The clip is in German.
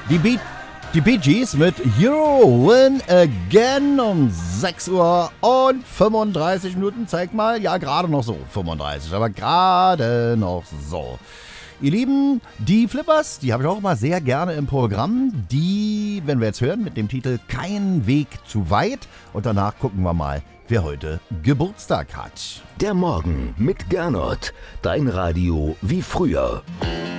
Die Bee Gees mit Euro Win Again um 6 Uhr und 35 Minuten. Zeig mal, ja, gerade noch so 35, aber gerade noch so. Ihr Lieben, die Flippers, die habe ich auch mal sehr gerne im Programm. Die, wenn wir jetzt hören, mit dem Titel Kein Weg zu weit. Und danach gucken wir mal, wer heute Geburtstag hat. Der Morgen mit Gernot. Dein Radio wie früher.